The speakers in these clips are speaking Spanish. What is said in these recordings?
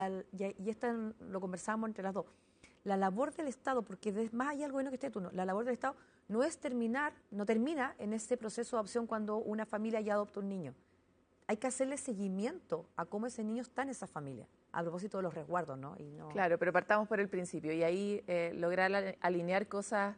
y esto lo conversábamos entre las dos, la labor del Estado, porque más allá del gobierno que esté de turno, la labor del Estado no termina en ese proceso de adopción cuando una familia ya adopta un niño. Hay que hacerle seguimiento a cómo ese niño está en esa familia, a propósito de los resguardos, ¿no? Claro, pero partamos por el principio y ahí lograr alinear cosas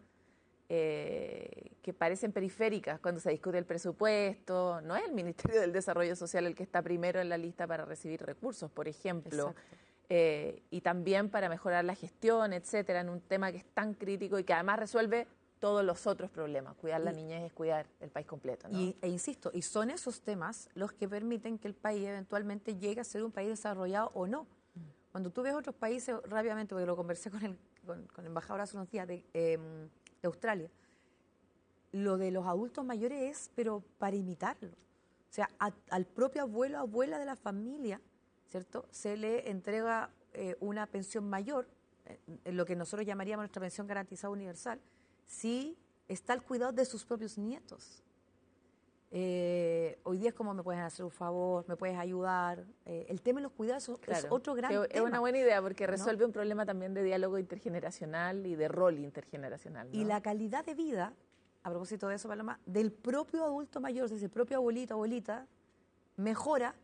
que parecen periféricas cuando se discute el presupuesto. No es el Ministerio del Desarrollo Social el que está primero en la lista para recibir recursos, por ejemplo. Y también para mejorar la gestión, etcétera, en un tema que es tan crítico y que además resuelve todos los otros problemas. Cuidar la niñez es cuidar el país completo, ¿no? Insisto, y son esos temas los que permiten que el país eventualmente llegue a ser un país desarrollado o no. Cuando tú ves otros países, rápidamente, porque lo conversé con el embajador hace unos días de Australia, lo de los adultos mayores es, pero para imitarlo. O sea, al propio abuelo o abuela de la familia, ¿cierto?, se le entrega una pensión mayor, en lo que nosotros llamaríamos nuestra pensión garantizada universal, si está al cuidado de sus propios nietos. Hoy día es como, me puedes hacer un favor, me puedes ayudar. El tema de los cuidados es otro gran tema. Es una buena idea porque resuelve un problema también de diálogo intergeneracional y de rol intergeneracional, ¿no? Y la calidad de vida, a propósito de eso, Paloma, del propio adulto mayor, del propio abuelito, abuelita, mejora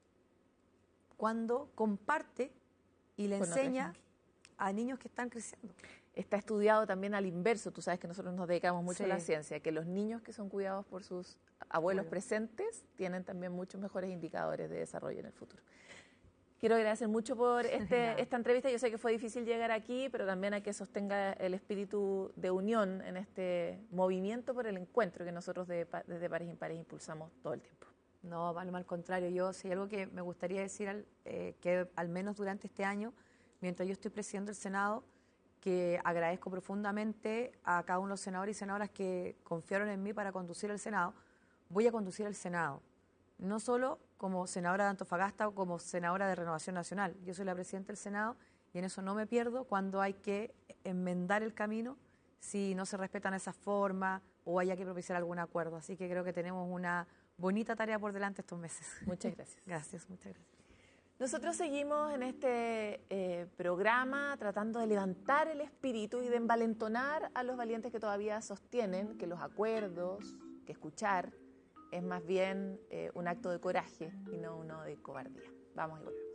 cuando comparte y le enseña a niños que están creciendo. Está estudiado también al inverso. Tú sabes que nosotros nos dedicamos mucho a la ciencia, que los niños que son cuidados por sus abuelos presentes tienen también muchos mejores indicadores de desarrollo en el futuro. Quiero agradecer mucho por esta entrevista. Yo sé que fue difícil llegar aquí, pero también a que sostenga el espíritu de unión en este movimiento por el encuentro que nosotros desde Pares Impares impulsamos todo el tiempo. No, Paloma, al contrario. Si hay algo que me gustaría decir, que al menos durante este año, mientras yo estoy presidiendo el Senado, que agradezco profundamente a cada uno de los senadores y senadoras que confiaron en mí para conducir el Senado. Voy a conducir el Senado, no solo como senadora de Antofagasta o como senadora de Renovación Nacional. Yo soy la presidenta del Senado y en eso no me pierdo cuando hay que enmendar el camino si no se respetan esas formas o haya que propiciar algún acuerdo. Así que creo que tenemos una bonita tarea por delante estos meses. Muchas gracias. Gracias, muchas gracias. Nosotros seguimos en este programa tratando de levantar el espíritu y de envalentonar a los valientes que todavía sostienen que los acuerdos, que escuchar, es más bien un acto de coraje y no uno de cobardía. Vamos y volvemos.